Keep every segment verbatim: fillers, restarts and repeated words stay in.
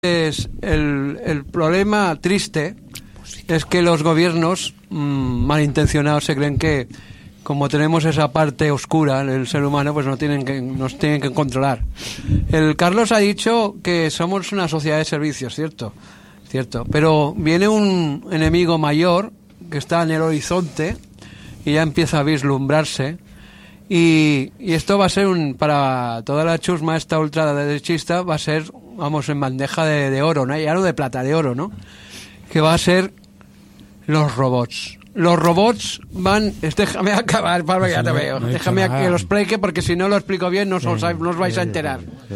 Es el, el problema triste es que los gobiernos mmm, malintencionados se creen que como tenemos esa parte oscura en el ser humano, pues no tienen que, nos tienen que controlar. El Carlos ha dicho que somos una sociedad de servicios, cierto, cierto, pero viene un enemigo mayor que está en el horizonte y ya empieza a vislumbrarse. Y, y esto va a ser un, para toda la chusma esta ultraderechista, va a ser, vamos, en bandeja de, de oro, ¿no? Ya no de plata, de oro, ¿no? Que va a ser los robots. Los robots van... Déjame acabar, Pablo, ya te veo. Déjame que lo explique, porque si no lo explico bien no os, no os vais a enterar.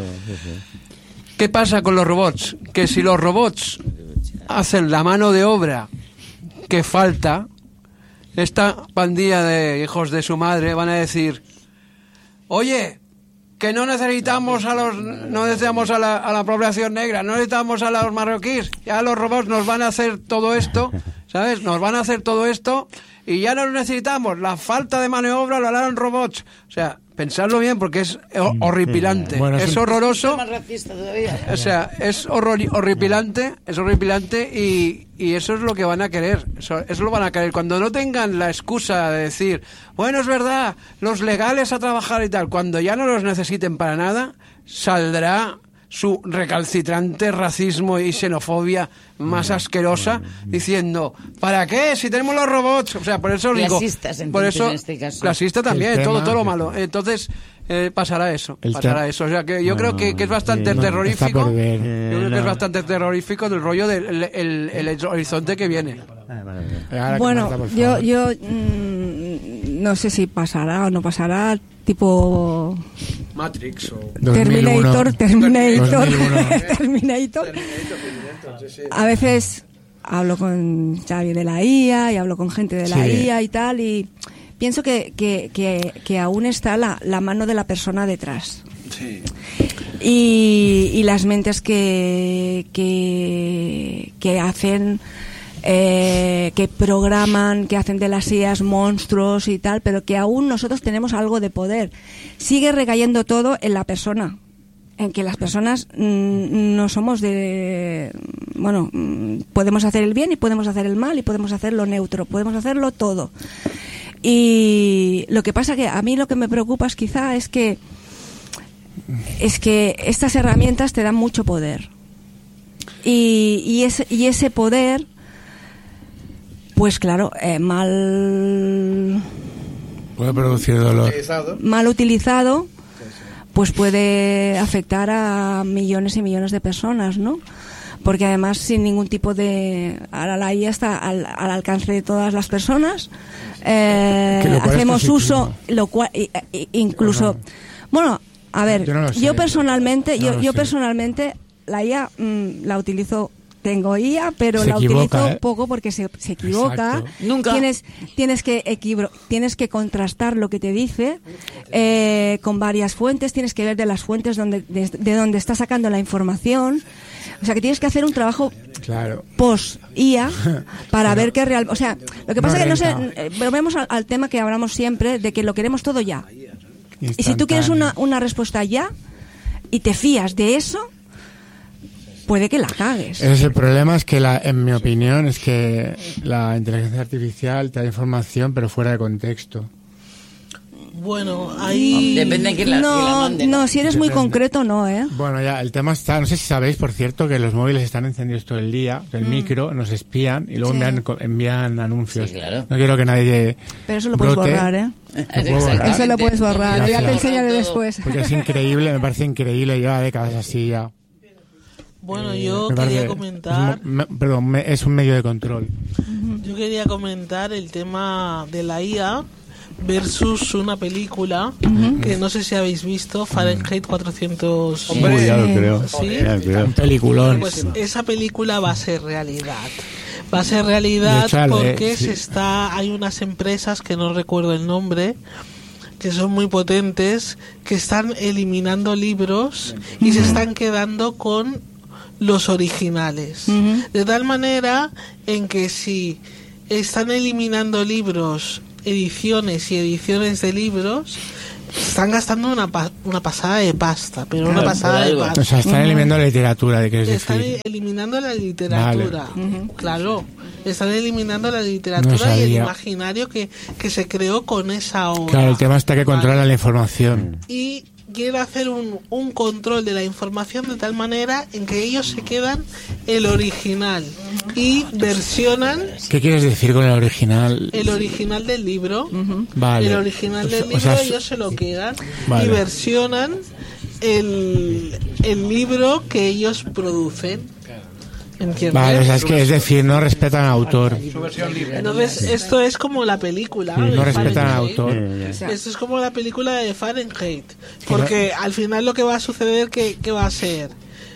¿Qué pasa con los robots? Que si los robots hacen la mano de obra que falta, esta pandilla de hijos de su madre van a decir: oye, que no necesitamos a los no necesitamos a la, a la población negra, no necesitamos a los marroquíes, ya los robots nos van a hacer todo esto, ¿sabes? Nos van a hacer todo esto y ya no lo necesitamos, la falta de mano de obra lo harán robots. O sea, pensadlo bien, porque es horripilante, bueno, es, es horroroso. Más racista todavía. O sea, es horror, horripilante, es horripilante y, y eso es lo que van a querer, eso, eso lo van a querer. Cuando no tengan la excusa de decir, bueno, es verdad, los legales a trabajar y tal, cuando ya no los necesiten para nada, saldrá su recalcitrante racismo y xenofobia más asquerosa, diciendo, ¿para qué? Si tenemos los robots. O sea, por eso digo, por eso, en este caso. Clasista también, tema, todo, todo lo malo. Entonces, eh, pasará eso, pasará te... eso. O sea, que yo no, creo que, que es bastante sí, terrorífico. No, yo creo que es bastante terrorífico del rollo del el, el, el horizonte que viene. Bueno, yo, yo mmm, no sé si pasará o no pasará, tipo Matrix o Terminator, Terminator, Terminator. A veces hablo con Xavi de la I A y hablo con gente de la sí. I A y tal, y pienso que, que, que, que aún está la, la mano de la persona detrás. Sí. Y, y las mentes que, que, que hacen... Eh, que programan, que hacen de las I As monstruos y tal, pero que aún nosotros tenemos algo de poder. Sigue recayendo todo en la persona, en que las personas mmm, no somos de... Bueno, mmm, podemos hacer el bien y podemos hacer el mal y podemos hacer lo neutro, podemos hacerlo todo. Y lo que pasa que a mí lo que me preocupa es quizá es que es que estas herramientas te dan mucho poder. Y, y, ese, y ese poder... Pues claro, eh, mal... Puede producir dolor. Mal utilizado, pues puede afectar a millones y millones de personas, ¿no? Porque además sin ningún tipo de... Ahora la I A está al, al alcance de todas las personas. Eh, hacemos uso, lo cual incluso... Bueno, a ver, yo, no yo personalmente, no yo, yo personalmente la I A mmm, la utilizo... Tengo I A, pero se la equivoca, utilizo ¿eh? poco porque se, se equivoca. Nunca. Tienes, tienes, que equibro, tienes que contrastar lo que te dice eh, con varias fuentes. Tienes que ver de las fuentes donde, de, de donde está sacando la información. O sea, que tienes que hacer un trabajo claro. post-I A para pero, ver qué real... O sea, lo que pasa es no que no sé... Eh, volvemos al, al tema que hablamos siempre de que lo queremos todo ya. Y si tú quieres una, una respuesta ya y te fías de eso... puede que la cagues. Ese es el problema, es que la, en mi opinión es que la inteligencia artificial te da información pero fuera de contexto. Bueno, ahí... Depende de quién la, no, quién la mande. No, si eres Depende. muy concreto, no, ¿eh? Bueno, ya, el tema está... No sé si sabéis, por cierto, que los móviles están encendidos todo el día, el mm. micro, nos espían y luego sí. envían, envían anuncios. Sí, claro. No quiero que nadie... Pero eso lo puedes brote. borrar, ¿eh? Lo borrar. Eso lo puedes borrar, ya, ya te enseñaré después. Porque es increíble, me parece increíble, lleva décadas así ya. Bueno, yo eh, quería comentar... Es un, me, perdón, me, es un medio de control. Yo quería comentar el tema de la I A versus una película uh-huh. que no sé si habéis visto, Fahrenheit cuatrocientos... Hombre, sí, ya lo creo. ¿Sí? Ya lo creo. Un peliculón. Pues esa película va a ser realidad. Va a ser realidad hecho, porque eh, sí. se está hay unas empresas que no recuerdo el nombre... que son muy potentes, que están eliminando libros y uh-huh. se están quedando con los originales. Uh-huh. De tal manera en que si están eliminando libros, ediciones y ediciones de libros, están gastando una, pa una pasada de pasta, pero una pasada de pasta. O sea, están eliminando la literatura, ¿de qué es Están decir? eliminando la literatura, vale. uh-huh. Claro. Están eliminando la literatura no y el imaginario que, que se creó con esa obra. Claro, el tema está que controla vale. la información. Y quiere hacer un, un control de la información de tal manera en que ellos se quedan el original y versionan. ¿Qué quieres decir con el original? El original del libro. Uh-huh. Vale. El original del libro, o sea, ellos se lo quedan vale. y versionan el, el libro que ellos producen. ¿Entiendes? Vale, o sea, es que es decir, no respetan al autor. Entonces, esto es como la película. Sí, no respetan al autor. Esto es como la película de Fahrenheit. Porque al final lo que va a suceder, que, que va a ser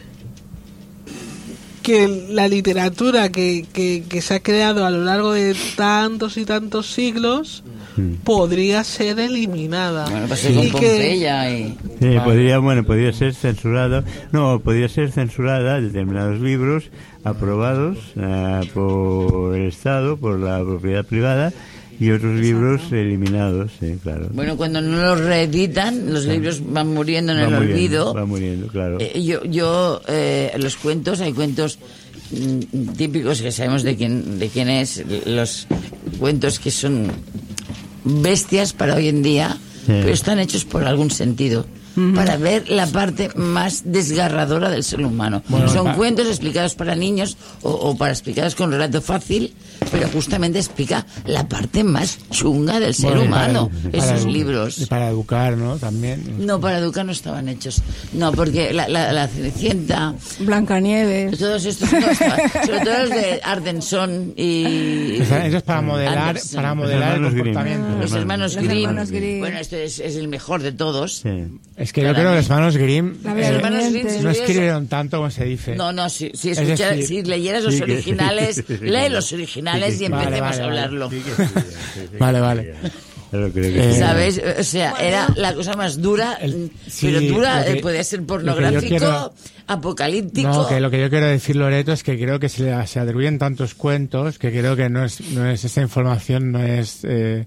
que la literatura que, que, que se ha creado a lo largo de tantos y tantos siglos podría ser eliminada. Bueno, pues sí, con Pompeya y... Sí, vale. podría, bueno, podría ser censurado. No, podría ser censurada determinados libros aprobados uh, por el Estado, por la propiedad privada, y otros libros eliminados, sí, claro. Bueno, cuando no los reeditan, los claro. libros van muriendo en va el muriendo, olvido. Van muriendo, claro. Eh, yo, yo eh, los cuentos, hay cuentos mm, típicos que sabemos de quién, de quién es, los cuentos que son bestias para hoy en día, sí. pero están hechos por algún sentido. Uh-huh. Para ver la parte más desgarradora del ser humano. Bueno, son pa- cuentos explicados para niños o, o para explicados con relato fácil, pero justamente explica la parte más chunga del ser bueno, humano, para, esos para, libros. Y para educar, ¿no? También. No, para educar no estaban hechos. No, porque la, la, la Cenicienta... Blancanieves. Todos estos, no, estaban, sobre todo los de Ardenson y... Ellos para modelar, Anderson. para modelar el comportamiento. Los hermanos los Grimm. hermanos Grimm. Bueno, este es, es el mejor de todos. Sí. Es que yo creo que los hermanos Grimm eh, no escribieron tanto como se dice. No, no, si, si, escuchara, decir, si leyeras los sí, originales, sí, sí, sí, lee los originales sí, sí, y empecemos vale, vale, a hablarlo. Sí, sí, sí, sí, sí, vale, vale. Creo que eh, ¿sabes? O sea, era la cosa más dura, el, sí, pero dura, que, eh, podía ser pornográfico, quiero, apocalíptico. No, que lo que yo quiero decir, Loreto, es que creo que se, le, se atribuyen tantos cuentos que creo que no es, no es esa información no es, eh,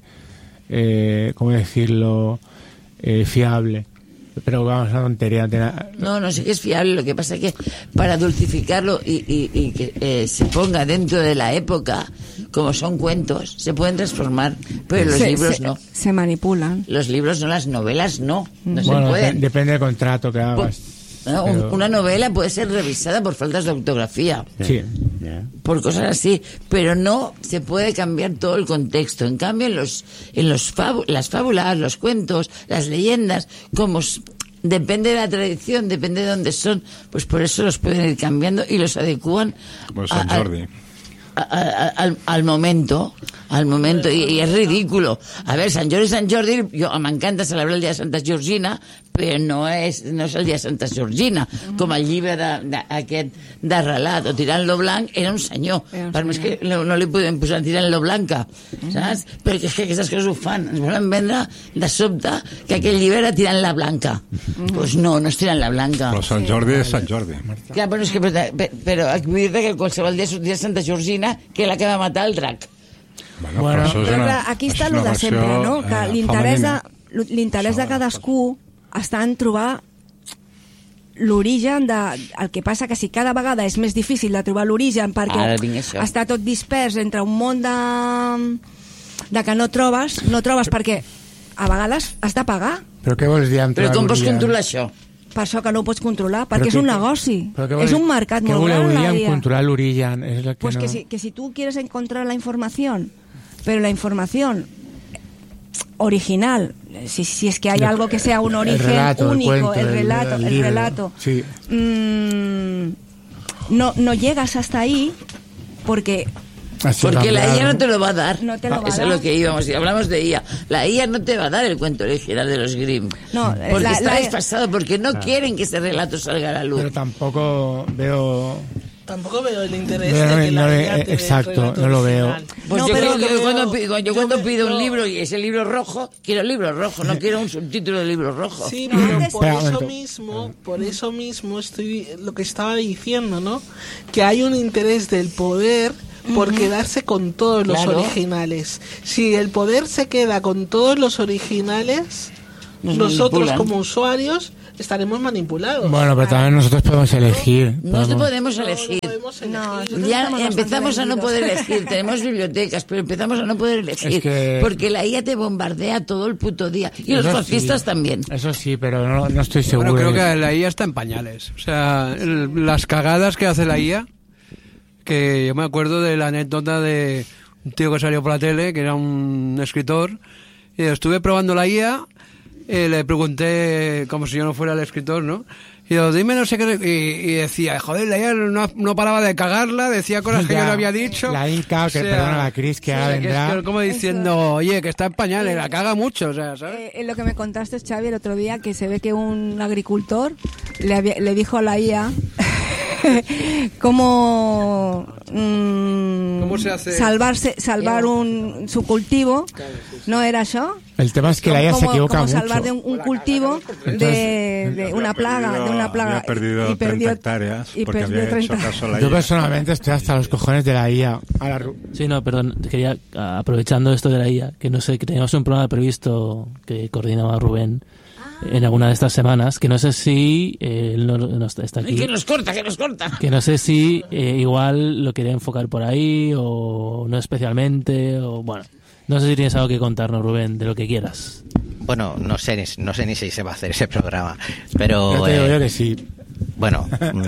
eh, ¿cómo decirlo?, eh, fiable. Pero vamos, una tontería. No, no sé que es fiable. Lo que pasa es que para dulcificarlo y, y, y que eh, se ponga dentro de la época, como son cuentos, se pueden transformar, pero los se, libros se, no. Se manipulan. Los libros no, las novelas no. No bueno, se pueden. Depende del contrato que hagas. No, pero... Una novela puede ser revisada por faltas de ortografía. Sí. Por cosas así, pero no se puede cambiar todo el contexto. En cambio, en los en los fábu- las fábulas, los cuentos, las leyendas, como depende de la tradición, depende de dónde son, pues por eso los pueden ir cambiando y los adecúan pues San Jordi. A, a, a, al, al momento al momento y, y es ridículo. A ver, Sant Jordi, Sant Jordi, jo m'encanta celebrar el dia de Santa Georgina, però no és, no és el dia de Santa Georgina, com el llibre de, de, aquest de relat, o Tirant-lo blanc era un senyor, un per més que no, no li podem posar Tirant-lo blanca, saps? Perquè és que aquestes coses ho fan, ens volen vendre de sobte que aquell llibre era Tirant-la blanca. Doncs pues no, no és Tirant-la blanca. Però Sant Jordi és Sant Jordi. Clar, però és que, però, però vull dir que qualsevol dia sortia Santa Georgina que la que va matar el drac. Bueno, bueno, però, però una, clar, aquí està el de sempre, no? Que eh, l'interès de, l'interès de cadascú està en trobar l'origen de... El que passa que si cada vegada és més difícil de trobar l'origen perquè està tot dispers entre un món de, de que no trobes, no trobes perquè a vegades has de pagar. Però què vols dir amb Però com pots controlar això? Per això que no ho pots controlar, perquè que, és un negoci, vols, és un mercat molt gran. ¿Qué volverían controlar el origen? Es lo que pues no... que, si, que si tú quieres encontrar la información, pero la información original, si, si es que hay algo que sea un origen el relato, único, el, cuento, el relato, el, el, el relato, sí. mmm, no, no llegas hasta ahí porque... Porque la I A no te lo va a dar. No te lo va Eso a dar. es lo que íbamos. Si hablamos de I A, la I A no te va a dar el cuento original de los Grimm. No, porque la, está la... desfasado, porque no claro. quieren que ese relato salga a la luz. Pero tampoco veo... Tampoco veo el interés no, de que no, la no, I A te exacto, no lo veo. Pues no, yo, pero, creo que pero, cuando, cuando yo cuando me, pido no. un libro y ese libro rojo, quiero el libro rojo, no quiero un subtítulo de libro rojo. Sí, pero por Espera, eso mismo, por eso mismo estoy lo que estaba diciendo, ¿no? Que hay un interés del poder por quedarse con todos los claro. originales. Si el poder se queda con todos los originales, Nos nosotros manipulan. como usuarios estaremos manipulados. Bueno, pero también nosotros podemos elegir. No podemos- podemos No, no elegir. podemos elegir. No, nosotros Ya estamos empezamos bastante a no vendidos. poder elegir. Tenemos bibliotecas, pero empezamos a no poder elegir. Es que- Porque la I A te bombardea todo el puto día. Y los Eso fascistas sí. también. Eso sí, pero no, no estoy seguro. Bueno, creo de- que la I A está en pañales. O sea, el- las cagadas que hace la I A, que yo me acuerdo de la anécdota de un tío que salió por la tele, que era un escritor, y estuve probando la I A, y le pregunté, como si yo no fuera el escritor, ¿no? Y yo, dime no sé qué, y, y decía, joder, la I A no, no paraba de cagarla, decía cosas que Ya, yo no había dicho. la Inca, que perdona, la Cris, que ahora que es vendrá. que como diciendo, oye, que está en pañales, la caga mucho, o sea, ¿sabes? Eh, en lo que me contaste, Xavi, el otro día, que se ve que un agricultor le, había- le dijo a la I A cómo, mm, ¿Cómo se hace? salvarse, salvar un, su cultivo. ¿No era eso? El tema es que la I A se Cómo- equivoca cómo mucho. salvar de un, un cultivo de, de una plaga, de una plaga. Había perdido y perdió- treinta hectáreas y porque perdió había hecho treinta. caso a la I Yo A. personalmente estoy hasta los cojones de la I A. Ahora, Ru- Sí, no, perdón, quería, ah, aprovechando esto de la I A, que no sé, que teníamos un programa previsto que coordinaba Rubén en alguna de estas semanas, que no sé si eh, él no, no está, está Ay, aquí, que nos corta, que nos corta. que no sé si eh, igual lo quería enfocar por ahí o no especialmente, o bueno, no sé si tienes algo que contarnos, Rubén, de lo que quieras. Bueno, no sé, ni- no sé ni si se va a hacer ese programa, pero yo te digo eh, yo que sí. bueno, mm,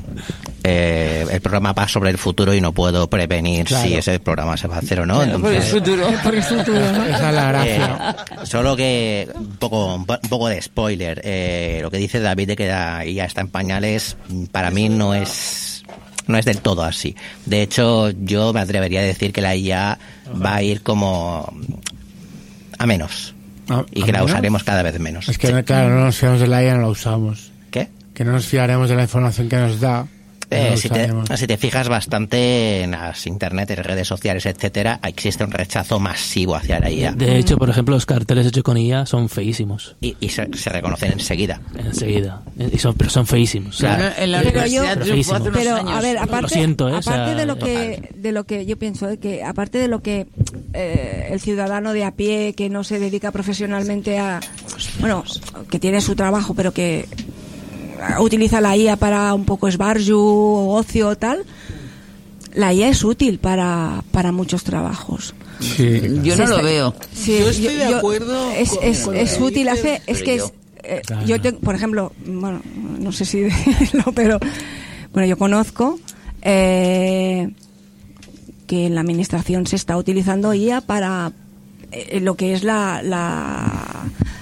eh, el programa va sobre el futuro y no puedo prevenir Claro. si ese programa se va a hacer o no. Por el entonces, futuro. Porque es futuro, ¿no? Esa es la gracia. eh, solo que un poco, un po- un poco de spoiler. Eh, lo que dice David de que la I A está en pañales, para mí no es no es del todo así. De hecho, yo me atrevería a decir que la I A va a ir como a menos ¿A- y a que la menos? usaremos cada vez menos. Es que, no, claro, no nos fiamos de la I A, no la usamos. ¿Qué? Que no nos fiaremos de la información que nos da. no Eh, la si, te, usaremos. si te fijas bastante en las internet, en redes sociales, etcétera, existe un rechazo masivo hacia la I A. De hecho, por ejemplo, los carteles hechos con I A son feísimos, Y, y se, se reconocen enseguida. enseguida, y son, pero son feísimos. O sea, Claro, en la Pero universidad yo- triunfó hace unos Pero, años. a ver, aparte, Lo siento, ¿eh? aparte O sea, de lo que de lo que yo pienso, ¿eh? que aparte de lo que eh, el ciudadano de a pie que no se dedica profesionalmente a, bueno, que tiene su trabajo, pero que utiliza la I A para un poco esbarju o ocio o tal, la I A es útil para, para muchos trabajos. Sí. Yo Se no lo está- veo. Sí, Yo estoy de acuerdo Es, con- es, con es David, útil, hace, es pero que yo- es, eh, Claro. yo tengo, por ejemplo, bueno, no sé si decirlo, pero bueno, yo conozco eh, que en la administración se está utilizando I A para eh, lo que es la, la,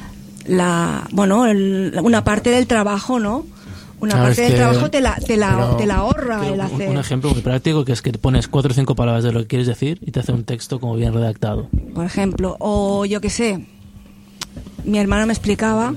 la bueno, el- una parte del trabajo, ¿no? Una Claro, parte es del que- trabajo te la, te la, pero- te la ahorra Creo el un- hacer. un ejemplo muy práctico que es que te pones cuatro o cinco palabras de lo que quieres decir y te hace un texto como bien redactado. Por ejemplo, o yo qué sé, mi hermano me explicaba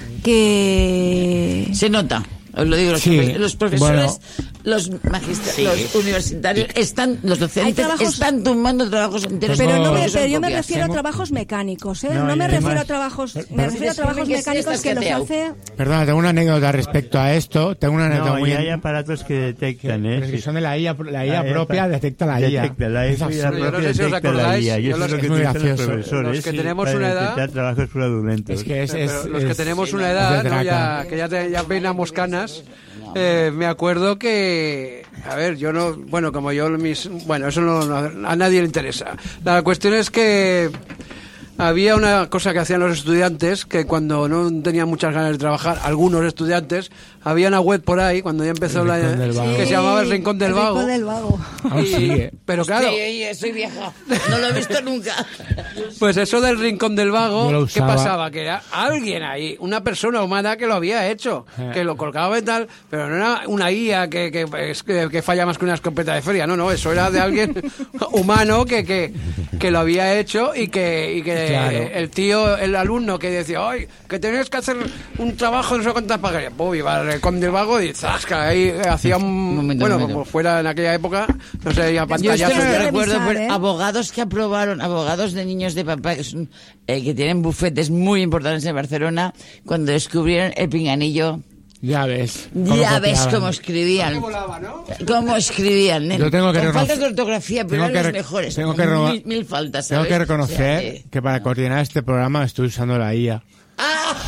que Se nota. Os lo digo, los, Sí, profe- los profesores, bueno. los magistrales, los universitarios, están, los Hay docentes trabajos- están tumbando trabajos enteros. Pero, Tengo- no me, porque son pero yo me copias. refiero a Tengo- trabajos mecánicos, ¿eh? No, No, y me además- refiero a trabajos, me Pero- refiero a trabajos Explícame qué es mecánicos esta que los escateado. hace. Perdona, tengo una anécdota respecto a esto. Tengo una anécdota No, muy... y hay aparatos que detectan, ¿eh? Pero es que Sí. son de la I A, la I A Ah, propia apa- detecta la I A. Detecta la I A, Es la absurdo. Yo no propia sé si os detecta la acordáis, I A. Y yo eso los es lo que- que es muy utilizan los gracioso. profesores. Los que sí, tenemos para una edad- detectar trabajos fraudulentos. Es que es... Pero es- los que es- tenemos sí, una no, edad, es de ¿no? ya, traca. que ya, te- ya peinamos canas, eh, me acuerdo que, a ver, yo no, bueno, como yo, mis, bueno, eso no, no- a nadie le interesa. La cuestión es que había una cosa que hacían los estudiantes, que cuando no tenían muchas ganas de trabajar, algunos estudiantes, había una web por ahí, cuando ya empezó El la, Rincón del Vago. que se llamaba El Rincón del El Vago. Rincón del Vago. Aún Y- sigue. pero claro, Sí, soy vieja. No lo he visto nunca. pues eso del Rincón del Vago, Yo lo ¿qué usaba. pasaba? Que era alguien ahí, una persona humana que lo había hecho, Eh. que lo colgaba y tal, pero no era una guía que, que, es que, que falla más que una escopeta de feria, no, no, eso era de alguien humano que, que, que lo había hecho y que, y que Claro. el tío, el alumno que decía, ay, que tenías que hacer un trabajo de no sé cuántas páginas, pues iba al Rincón del Vago y zasca, ahí hacía un, momento, bueno, un momento. como fuera en aquella época, no sé, ya Yo pantallazos. esto no lo de recuerdo, revisar, pero ¿eh? abogados que aprobaron, abogados de niños de papá, que, son, eh, que tienen bufetes muy importantes en Barcelona, cuando descubrieron el pinganillo, Ya ves. cómo ya ves copiaban. cómo escribían. Volaba, ¿no? ¿Cómo escribían? nen? Yo tengo que Con reconocer- faltas de ortografía, pero tengo eran que los re- mejores. tengo con que mil, reno- mil faltas, Tengo ¿sabes? que O reconocer sea, que- que para coordinar este programa estoy usando la I A. ¡Ah!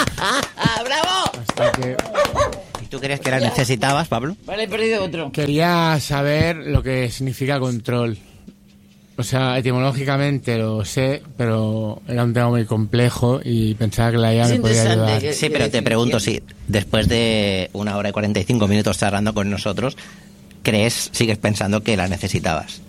¡Bravo! Hasta que... ¿Y tú crees que la necesitabas, Pablo? Vale, he perdido otro. Quería saber lo que significa control. O sea, etimológicamente lo sé, pero era un tema muy complejo y pensaba que la I A me podía ayudar. Sí, pero te pregunto si después de una hora y cuarenta y cinco minutos charlando con nosotros, ¿crees, sigues pensando que la necesitabas?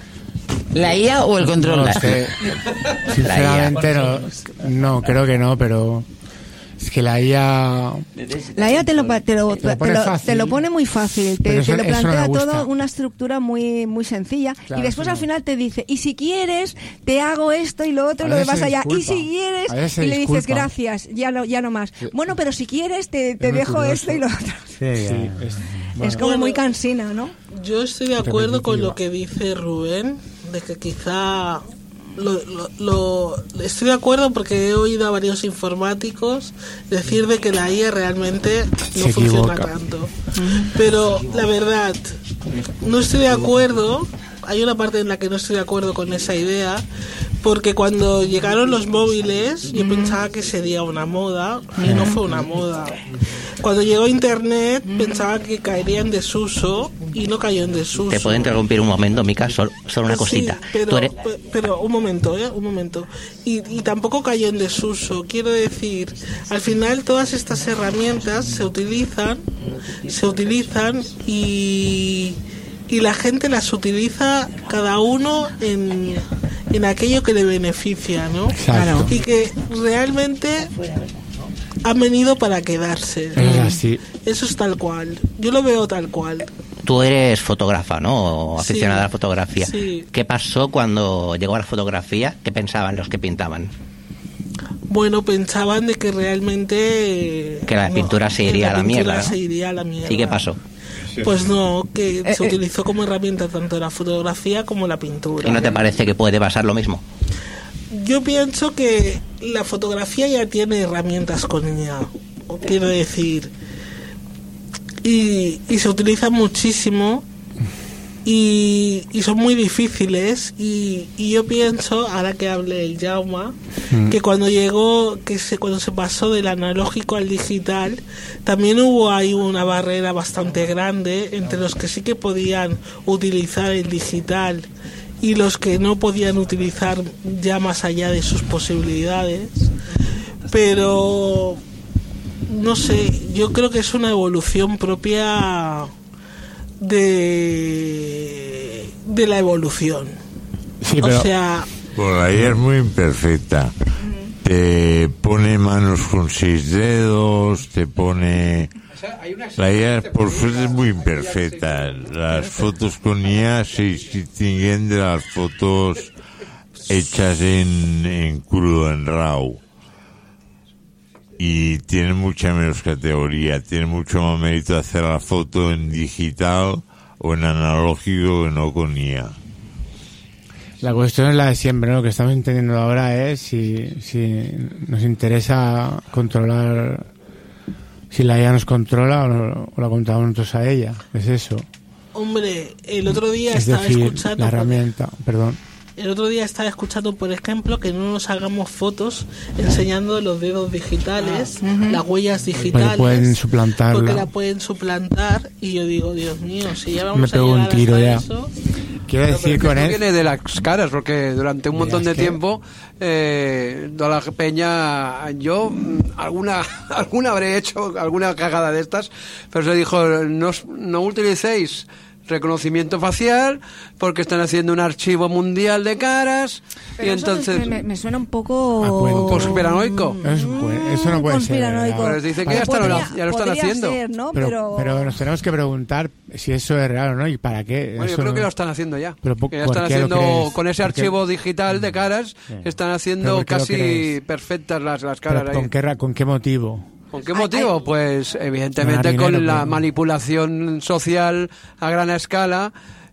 ¿La I A o el control? No lo sé. Sinceramente no, no, creo que no, pero es que la I A... La I A te lo, te lo, te lo, pone, te lo, fácil, te lo pone muy fácil, te, eso, te lo plantea no todo una estructura muy muy sencilla, claro, y después al final te dice, y si quieres te hago esto y lo otro y lo demás allá, y si quieres, y le dices gracias, ya no, ya no más. Sí. Bueno, pero si quieres te, te dejo curioso. Esto y lo otro. Sí, sí, es, bueno. Es como bueno, muy cansina, ¿no? Yo estoy de acuerdo con lo que dice Rubén, de que quizá... Lo, lo, lo, estoy de acuerdo porque he oído a varios informáticos decir de que la I A realmente no funciona tanto, pero la verdad no estoy de acuerdo. Hay una parte en la que no estoy de acuerdo con esa idea, porque cuando llegaron los móviles yo pensaba que sería una moda y no fue una moda. Cuando llegó Internet pensaba que caería en desuso y no cayó en desuso. ¿Te puedo interrumpir un momento, Mica? Solo, solo una cosita. Sí, pero, ¿Tú eres... pero un momento, ¿eh? Un momento. Y, y tampoco cayó en desuso. Quiero decir, al final todas estas herramientas se utilizan, se utilizan y, y la gente las utiliza cada uno en, en aquello que le beneficia, ¿no? Exacto. Y que realmente... han venido para quedarse. Es así. Eso es tal cual. Yo lo veo tal cual. Tú eres fotógrafa, ¿no? O aficionada sí, a la fotografía. Sí. ¿Qué pasó cuando llegó a la fotografía? ¿Qué pensaban los que pintaban? Bueno, pensaban de que realmente... Que la pintura no, se iría a la mierda, ¿no? se iría a la mierda. ¿Y qué pasó? Pues no, que eh, se eh. utilizó como herramienta tanto la fotografía como la pintura. ¿Y no te parece que puede pasar lo mismo? Yo pienso que la fotografía ya tiene herramientas con ella, quiero decir, y, y se utiliza muchísimo y, y son muy difíciles y, y yo pienso, ahora que hable el Jaume, mm. que cuando llegó, que se, cuando se pasó del analógico al digital, también hubo ahí una barrera bastante grande entre los que sí que podían utilizar el digital y los que no podían utilizar ya más allá de sus posibilidades, pero no sé, yo creo que es una evolución propia de de la evolución. Sí, pero... O sea, por ahí es muy imperfecta. Te pone manos con seis dedos, te pone... La I A por suerte es muy imperfecta. Las fotos con I A se distinguen de las fotos hechas en, en crudo, en RAW. Y tienen mucha menos categoría, tiene mucho más mérito hacer la foto en digital o en analógico que no con I A. La cuestión es la de siempre, ¿no? Lo que estamos entendiendo ahora es si, si nos interesa controlar... Si la I A nos controla o, o la controlamos nosotros a ella, es eso. Hombre, el otro día es estaba decir, escuchando... la herramienta, perdón. El otro día estaba escuchando, por ejemplo, que no nos hagamos fotos enseñando los dedos digitales, ah, uh-huh. las huellas digitales. Porque pueden suplantarla. Porque la pueden suplantar. Y yo digo, Dios mío, si ya vamos Me pego a un tiro ya. Eso... Quiero decir con él... viene de las caras, porque durante un montón de tiempo eh, toda la peña, yo alguna alguna habré hecho alguna cagada de estas, pero se dijo, no, no utilicéis reconocimiento facial porque están haciendo un archivo mundial de caras. Pero y entonces me, me, me suena un poco conspiranoico. Eso, eso no puede ser. Pues dice que ya, está, podría, ya lo están haciendo. Ser, ¿no? pero, pero... pero nos tenemos que preguntar si eso es real o no y para qué. Bueno, eso yo creo no... que lo están haciendo ya. Pero, que ya están haciendo con ese archivo porque... digital de caras, sí. están haciendo casi perfectas las, las caras. Pero, ¿con, ahí. qué, ¿Con qué motivo? ¿Con qué motivo? Ay, ay. Pues evidentemente con la manipulación social a gran escala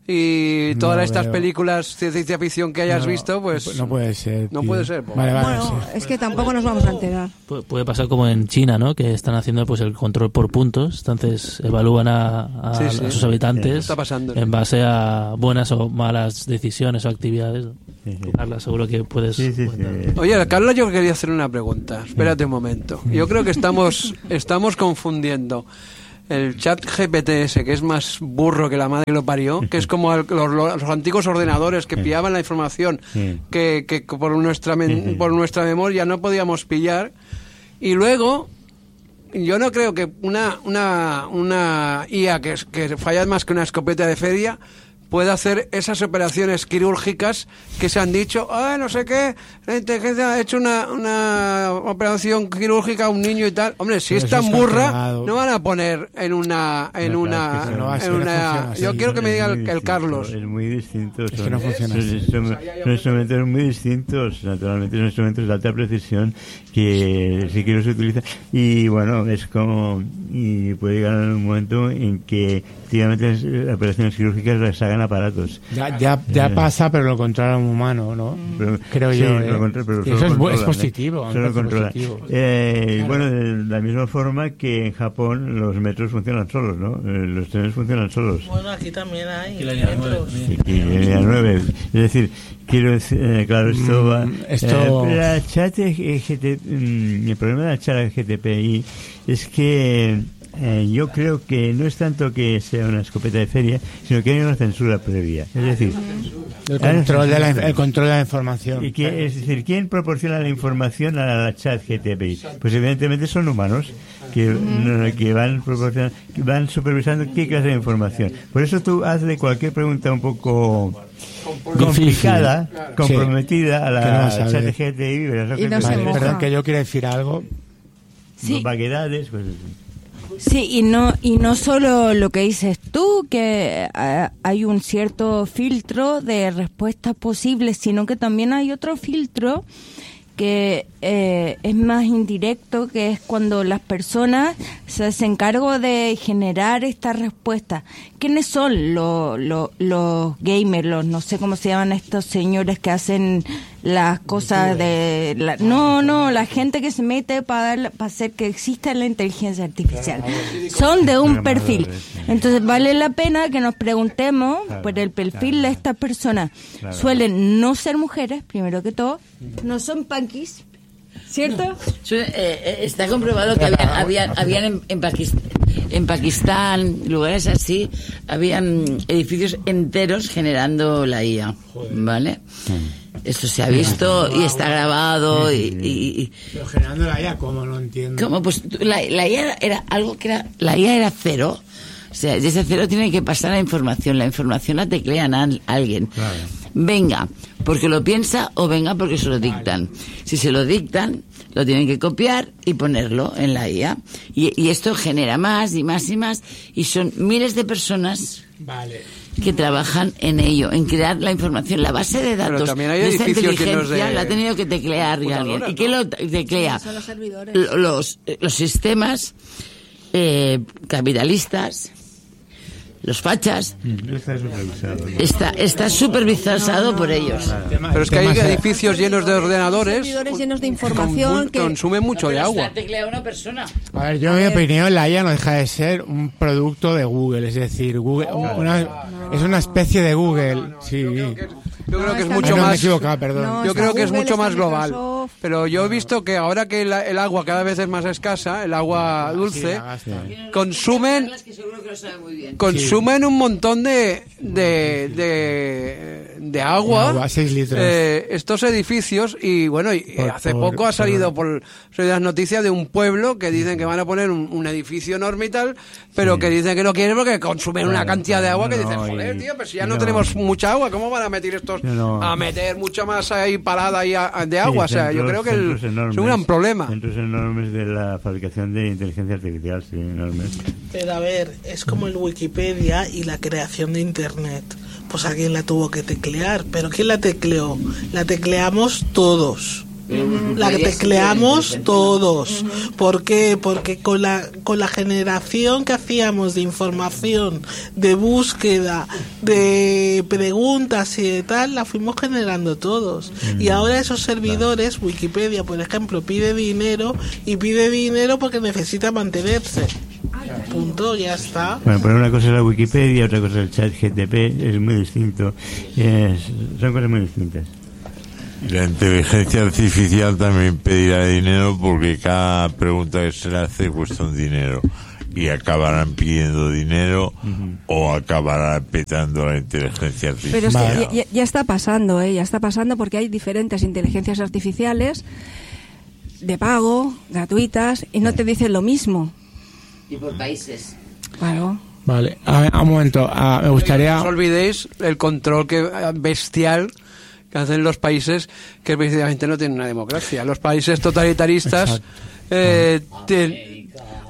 y todas No estas veo. películas de ciencia ficción que hayas No, visto, pues no puede ser. no tío. puede ser. pues. Vale, vale, Bueno, sí. es que tampoco nos vamos a enterar. Pu- Puede pasar como en China, ¿no? Que están haciendo pues el control por puntos, entonces evalúan a, a- Sí, sí. a sus habitantes Está pasando. en base a buenas o malas decisiones o actividades. Sí, sí. Carla, seguro que puedes... Sí, sí, comentar. sí. Oye, Carlos, yo quería hacer una pregunta. Espérate un momento. Yo creo que estamos, estamos confundiendo el chat G P T ese, que es más burro que la madre que lo parió, que es como el- los, los antiguos ordenadores que pillaban la información Sí. que, que por, nuestra men- Sí, sí. por nuestra memoria no podíamos pillar. Y luego, yo no creo que una, una, una I A que, es- que falla más que una escopeta de feria puede hacer esas operaciones quirúrgicas que se han dicho, ah, no sé qué, la inteligencia ha hecho una, una operación quirúrgica a un niño y tal. Hombre, si Pero es eso tan es burra, controlado. no van a poner en una... En No, una, claro, es que eso no va a en ser, una funciona así. yo quiero que me Es diga muy el, el distinto, Carlos. Es muy distinto. Es que son- no funciona son así. instrum- Son instrumentos muy distintos, naturalmente son instrumentos de alta precisión que sí que los utilizan. Y bueno, es como. Y puede llegar un momento en que efectivamente las operaciones quirúrgicas las hagan aparatos. Ya, ya, ya Eh, pasa, pero lo controla un humano, ¿no? Pero- Creo sí, yo. lo ¿eh? controla, pero Y solo eso es, bu- es controla, positivo. ¿eh? a mí Solo me parece controla. positivo. Eh, Claro. Bueno, de la misma forma que en Japón los metros funcionan solos, ¿no? Eh, Los trenes funcionan solos. Bueno, aquí también hay Aquí la línea metros. nueve, Y línea nueve. Es decir, quiero decir, eh, claro, esto Mm, va. esto- eh, la chat G T, mm, el problema de la chat G T P I es que eh, yo creo que no es tanto que sea una escopeta de feria, sino que hay una censura previa. Es decir, El control, de la, el control de la información. y que, es decir, ¿quién proporciona la información a la chat G T P I? Pues evidentemente son humanos que, no, que van proporcionando, que van supervisando qué clase de información. Por eso tú hazle cualquier pregunta un poco complicada, Difícil. comprometida a Que no la vas a chat ver. G T I, verás lo Y que no se encuentras. moja. Perdón, que yo quiero decir algo. Sí. Vaguedades, pues, Sí, y no y no solo lo que dices tú, que eh, hay un cierto filtro de respuestas posibles, sino que también hay otro filtro que eh, es más indirecto, que es cuando las personas se hacen cargo de generar estas respuestas. ¿Quiénes son los, los, los gamers, los no sé cómo se llaman estos señores que hacen las cosas de... La, no, no, la gente que se mete para dar, para hacer que exista la inteligencia artificial. Son de un perfil. Entonces vale la pena que nos preguntemos por el perfil de estas personas. Suelen no ser mujeres, primero que todo, no son punkis, ¿cierto? Su- eh, eh, está comprobado que habían, habían, habían en, en, Pakistán, en Pakistán, lugares así, habían edificios enteros generando la I A, ¿vale? Eso se ha visto y está grabado y... y- y- Pero generando la I A, ¿cómo? No entiendo. ¿Cómo? Pues la, la I A era, era algo que era... La I A era cero. O sea, de ese cero tiene que pasar la información. La información la teclean a alguien. Venga, porque lo piensa o venga porque se lo dictan. Si se lo dictan, lo tienen que copiar y ponerlo en la I A. Y, y esto genera más y más y más. Y son miles de personas Vale. que trabajan en ello, en crear la información, la base de datos. Pero también hay de esta edificios llenos inteligencia de la ha tenido que teclear alguien. computadoras, ¿Y qué ¿no? lo teclea? Son los servidores. Lo- Los, los sistemas eh, capitalistas, los fachas, no está supervisado. está está supervisado por ellos. Pero es que hay edificios llenos de ordenadores Servidores llenos de con información mu- que... consumen mucho de agua. Teclea una persona. A ver, yo en mi opinión, la I A no deja de ser un producto de Google. Es decir, Google una- es una especie de Google. Sí. Yo creo que es está mucho Ah, no, me he más. equivocado, perdón. No, Yo está creo que es Google, mucho está más global. Microsoft. Pero yo he visto que ahora que la- el agua cada vez es más escasa, el agua dulce, la gasta. consumen Que seguro que lo sabe muy bien. consumen un montón de de, de, de agua, De agua, seis litros. eh, estos edificios. Y bueno, y Por- hace por- poco ha salido por- por salido las noticias de un pueblo que dicen que van a poner un, un edificio enorme y tal, pero que dicen que no quieren porque consumen una Claro, cantidad de agua que no, dicen, y- joder, tío, pero si ya y no, no. tenemos mucha agua, ¿cómo van a meter estos No, no. a meter mucha más ahí parada ahí a- a- de agua? Sí, O sea, yo centros- creo que el- centros enormes, es un gran problema. Centros enormes de la fabricación de inteligencia artificial, sí, enormes. Pero a ver, es como el Wikipedia y la creación de Internet. Pues alguien la tuvo que teclear, pero ¿quién la tecleó? La tecleamos todos. La que tecleamos todos. ¿Por qué? Porque con la, con la generación que hacíamos de información, de búsqueda, de preguntas y de tal, la fuimos generando todos. Y ahora esos servidores, Wikipedia, por ejemplo, pide dinero y pide dinero porque necesita mantenerse. Punto, ya está. Bueno, pero una cosa es la Wikipedia, otra cosa es el chat G T P, es muy distinto. Es, son cosas muy distintas. La inteligencia artificial también pedirá dinero porque cada pregunta que se le hace cuesta un dinero. Y acabarán pidiendo dinero uh-huh. o acabará petando la inteligencia artificial. Pero es que ya, ya está pasando, ¿eh? Ya está pasando porque hay diferentes inteligencias artificiales de pago, gratuitas, y no te dicen lo mismo. Y por países. Claro. Vale, a ver, un momento, a, me gustaría... No os olvidéis el control que bestial que hacen los países que precisamente no tienen una democracia. Los países totalitaristas... eh, ten...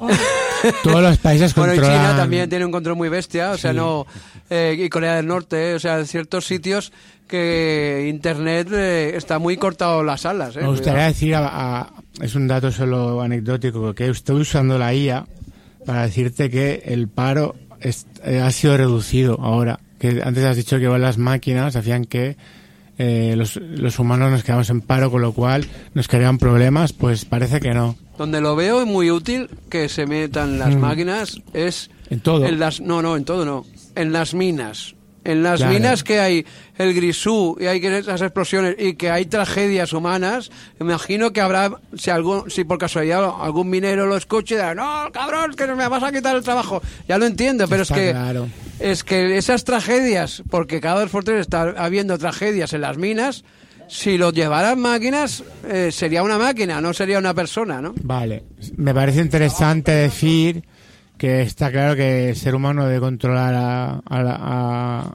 Todos los países controlan... Bueno, y China también tiene un control muy bestia, o sea, sí. no... Eh, y Corea del Norte, o sea, ciertos sitios que Internet eh, está muy cortado las alas. Eh, me gustaría cuidado. decir, a, a, es un dato solo anecdótico, que estoy usando la I A para decirte que el paro es, eh, ha sido reducido ahora. Que antes has dicho que igual las máquinas hacían que eh, los, los humanos nos quedamos en paro, con lo cual nos creaban problemas, pues parece que no. Donde lo veo muy útil que se metan las mm. máquinas es... En todo. En las, no, no, en todo no. En las minas. En las claro. minas que hay el grisú y hay esas explosiones y que hay tragedias humanas, imagino que habrá, si algún, si por casualidad algún minero lo escuche y dirá, no, cabrón, que me vas a quitar el trabajo. Ya lo entiendo, pero Está es que claro. es que esas tragedias, porque cada dos por tres está habiendo tragedias en las minas, si lo llevaran máquinas, eh, sería una máquina, no sería una persona, ¿no? Vale, me parece interesante decir que está claro que el ser humano debe controlar a, a la, a,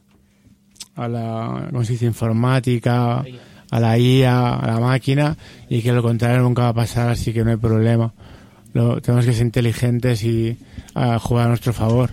a la ¿cómo se dice? informática, a la I A, a la máquina, y que lo contrario nunca va a pasar, así que no hay problema. Lo, tenemos que ser inteligentes y a jugar a nuestro favor.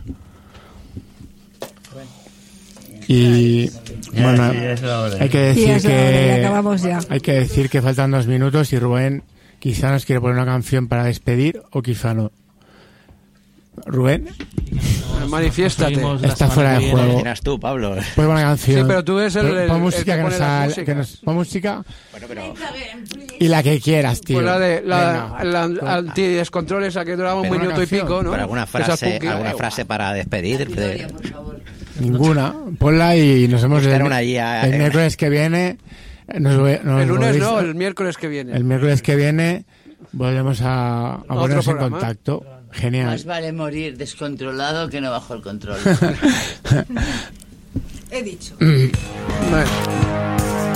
Y bueno, hay que decir que hay que decir que faltan dos minutos y Rubén quizá nos quiere poner una canción para despedir o quizá no. Rubén, manifiéstate. Está fuera de juego. Dirás tú, Pablo. Pues buena canción. Sí, pero tú eres el, el, pon música el que, que nos la sal, que nos pon música. Bueno, pero... Y la que quieras, tío. Pues la de la, la, la antidescontrol esa que duraba un pero minuto y pico, ¿no? Pero alguna frase, alguna frase para despedir. De... Ninguna. Ponla y nos vemos el, una guía, el miércoles que viene. Nos, nos el lunes volvéis, no, el miércoles que viene. El miércoles que viene volvemos a, a ponernos en contacto. Genial. Más vale morir descontrolado que no bajo el control. He dicho. Bueno.